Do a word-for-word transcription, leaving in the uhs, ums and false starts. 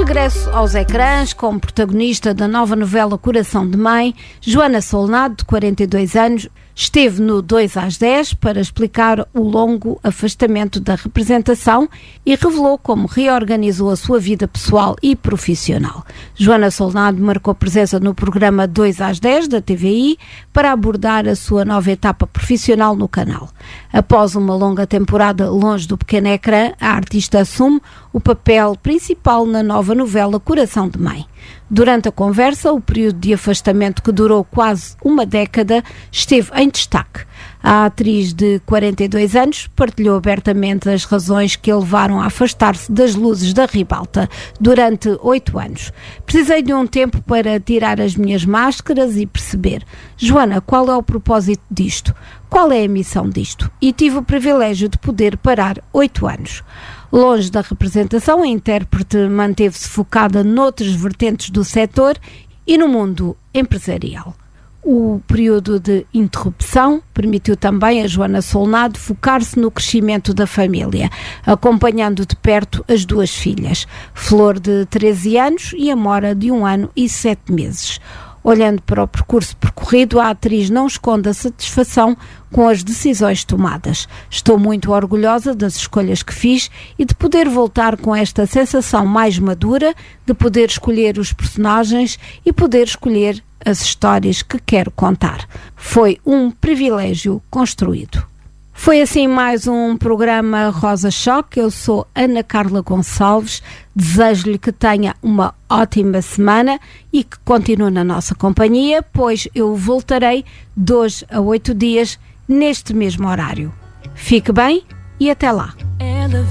regresso aos ecrãs, como protagonista da nova novela Coração de Mãe, Joana Solnado, de quarenta e dois anos, esteve no dois às dez para explicar o longo afastamento da representação e revelou como reorganizou a sua vida pessoal e profissional. Joana Solnado marcou presença no programa dois às dez da T V I para abordar a sua nova etapa profissional no canal. Após uma longa temporada longe do pequeno ecrã, a artista assume o papel principal na nova novela Coração de Mãe. Durante a conversa, o período de afastamento, que durou quase uma década, esteve em destaque. A atriz de quarenta e dois anos partilhou abertamente as razões que a levaram a afastar-se das luzes da ribalta durante oito anos. Precisei de um tempo para tirar as minhas máscaras e perceber: Joana, qual é o propósito disto? Qual é a missão disto? E tive o privilégio de poder parar oito anos. Longe da representação, a intérprete manteve-se focada noutras vertentes do setor e no mundo empresarial. O período de interrupção permitiu também a Joana Solnado focar-se no crescimento da família, acompanhando de perto as duas filhas, Flor, de treze anos, e Amora, de um ano e sete meses. Olhando para o percurso percorrido, a atriz não esconde a satisfação com as decisões tomadas. Estou muito orgulhosa das escolhas que fiz e de poder voltar com esta sensação mais madura, de poder escolher os personagens e poder escolher as histórias que quero contar. Foi um privilégio construído. Foi assim mais um programa Rosa Choque. Eu sou Ana Carla Gonçalves, desejo-lhe que tenha uma ótima semana e que continue na nossa companhia, pois eu voltarei dois a oito dias neste mesmo horário. Fique bem e até lá.